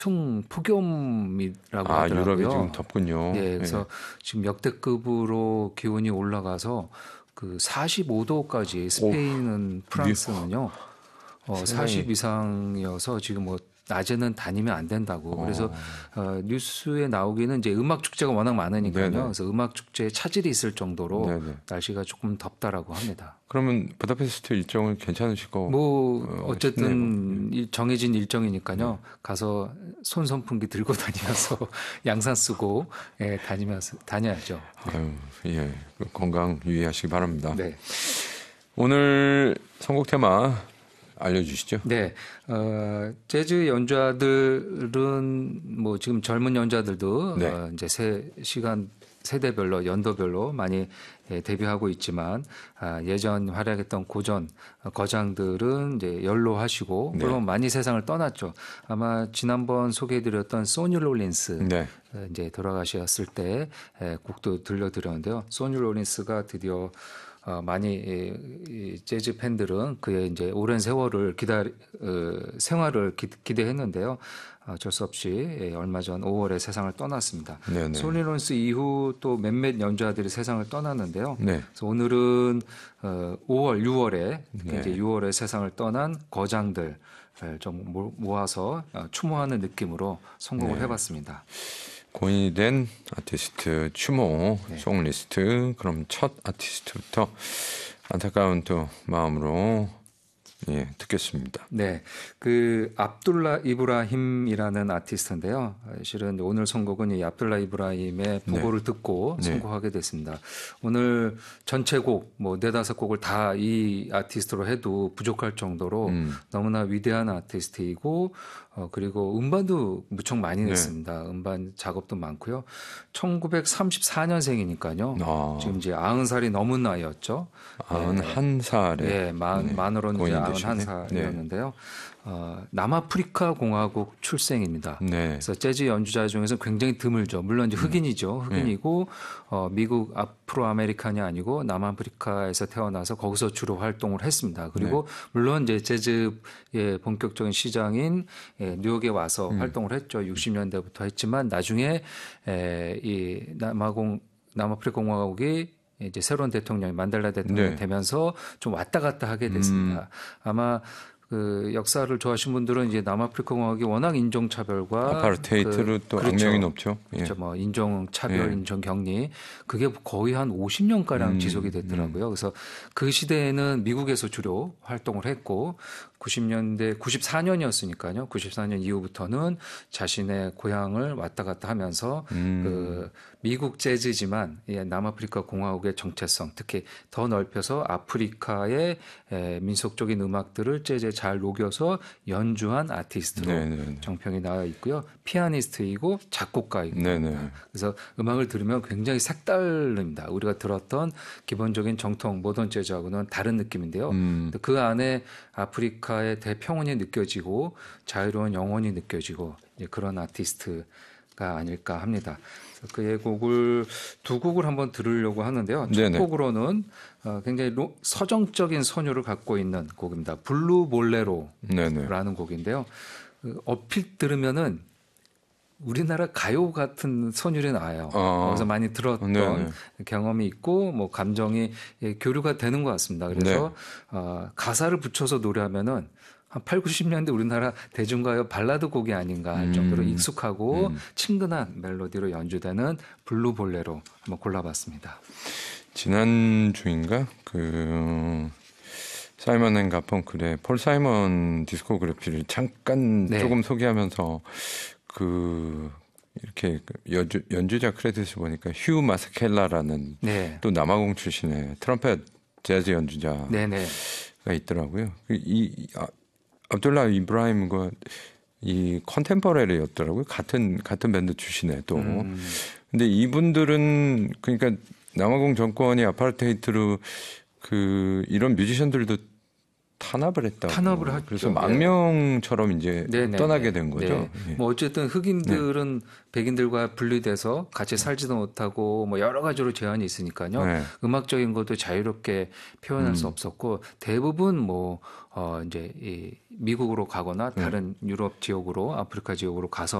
폭염이라고 하더라고요. 유럽이 지금 덥군요. 네, 그래서 지금 역대급으로 기온이 올라가서 그 45도까지 스페인은 프랑스는요. 40 이상이어서 지금 뭐 낮에는 다니면 안 된다고. 그래서 뉴스에 나오기는 이제 음악 축제가 워낙 많으니까요. 네네. 그래서 음악 축제에 차질이 있을 정도로 네네. 날씨가 조금 덥다라고 합니다. 그러면 부다페스트 일정은 괜찮으시고? 뭐 어쨌든 정해진 일정이니까요. 가서 손선풍기 들고 다니면서 양산 쓰고 다녀야죠. 아유, 예, 건강 유의하시기 바랍니다. 네. 오늘 선곡 테마 알려주시죠. 네, 재즈 연주자들은 뭐 지금 젊은 연주자들도 네. 이제 세대별로 연도별로 많이 데뷔하고 있지만 예전 활약했던 고전 거장들은 이제 연로하시고 네. 물론 많이 세상을 떠났죠. 아마 지난번 소개해드렸던 소니 롤린스 네. 이제 돌아가셨을 때 곡도 들려드렸는데요. 소니 롤린스가 드디어 많이 재즈 팬들은 그의 이제 오랜 세월을 생활을 기대했는데요. 어쩔 수 없이 얼마 전 5월에 세상을 떠났습니다. 소니 롤린스 이후 또 몇몇 연주자들이 세상을 떠났는데요. 네. 그래서 오늘은 5월, 6월에 이제 6월에 세상을 떠난 거장들 좀 모아서 추모하는 느낌으로 선곡을 해봤습니다. 고인이 된 아티스트 추모 송리스트. 그럼 첫 아티스트부터 안타까운 또 마음으로 듣겠습니다. 네, 그 압둘라 이브라힘이라는 아티스트인데요. 실은 오늘 선곡은 이 압둘라 이브라힘의 보고를 듣고 선곡하게 됐습니다. 오늘 전체 곡 뭐 4-5곡을 다 이 아티스트로 해도 부족할 정도로 너무나 위대한 아티스트이고 그리고 음반도 무척 많이 냈습니다. 음반 작업도 많고요. 1934년생이니까요. 지금 이제 90살이 넘은 나이였죠. 91살에. 네, 만으로는 이제 91살이었는데요. 남아프리카 공화국 출생입니다. 그래서 재즈 연주자 중에서 굉장히 드물죠. 물론 이제 흑인이죠. 흑인이고 미국 아프로 아메리칸이 아니고 남아프리카에서 태어나서 거기서 주로 활동을 했습니다. 그리고 물론 이제 재즈의 본격적인 시장인 뉴욕에 와서 활동을 했죠. 60년대부터 했지만 나중에 이 남아프리카 공화국이 이제 새로운 대통령이 만델라 대통령이 되면서 좀 왔다 갔다 하게 됐습니다. 아마 그 역사를 좋아하시는 분들은 이제 남아프리카 공화국이 워낙 인종차별과 아파르테이트로 또 악명이 높죠. 그렇죠. 뭐 인종차별, 인종격리 그게 거의 한 50년가량 지속이 됐더라고요. 그래서 그 시대에는 미국에서 주로 활동을 했고 90년대 94년이었으니까요. 94년 이후부터는 자신의 고향을 왔다 갔다 하면서 그 미국 재즈지만 남아프리카 공화국의 정체성 특히 더 넓혀서 아프리카의 민속적인 음악들을 재즈에 잘 녹여서 연주한 아티스트로 정평이 나와 있고요. 피아니스트이고 작곡가이고 그래서 음악을 들으면 굉장히 색다릅니다. 우리가 들었던 기본적인 정통 모던 재즈하고는 다른 느낌인데요. 그 안에 아프리카의 대평온이 느껴지고 자유로운 영혼이 느껴지고 그런 아티스트가 아닐까 합니다. 그의 곡을 두 곡을 한번 들으려고 하는데요. 첫 곡으로는 굉장히 서정적인 선율을 갖고 있는 곡입니다. 블루 볼레로라는 곡인데요. 얼핏 들으면은 우리나라 가요 같은 선율이 나요. 거기서 많이 들었던 경험이 있고 뭐 감정이 교류가 되는 것 같습니다. 그래서 가사를 붙여서 노래하면은 한 8, 90년대 우리나라 대중가요 발라드 곡이 아닌가 할 정도로 익숙하고 친근한 멜로디로 연주되는 블루 볼레로 한번 골라봤습니다. 지난주인가 그 사이먼 앤 가펑클의 폴 사이먼 디스코그래피를 잠깐 조금 소개하면서 그 이렇게 연주자 크레딧을 보니까 휴 마스켈라라는 또 남아공 출신의 트럼펫 재즈 연주자가 있더라고요. 이 압둘라 이브라힘과 이 컨템퍼러리였더라고요. 같은 밴드 출신에 또. 근데 이분들은 그러니까 남아공 정권이 아파르테이트로 그 이런 뮤지션들도 탄압을 했다고. 탄압을 했죠. 그래서 망명처럼 이제 네네. 떠나게 된 거죠. 네. 예. 뭐 어쨌든 흑인들은 백인들과 분리돼서 같이 살지도 못하고 뭐 여러 가지로 제한이 있으니까요. 네. 음악적인 것도 자유롭게 표현할 수 없었고 대부분 뭐 이제 이 미국으로 가거나 다른 유럽 지역으로 아프리카 지역으로 가서